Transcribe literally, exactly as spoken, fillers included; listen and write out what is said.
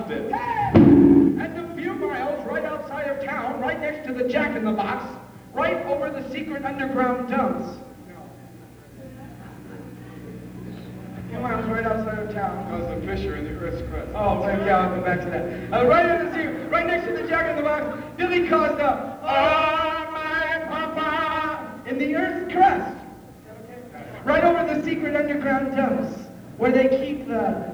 hospice. Hey! And a few miles right outside of town, right next to the Jack in the Box, right over the secret underground dumps. A few miles right outside of town. Goes the fissure in the Earth's crust. Oh, thank God, I'll go back to that. Uh, right in the secret, right next to the Jack in the Box, Billy Costa. Oh, my papa! In the Earth's crust. Right over the secret underground dumps, where they keep the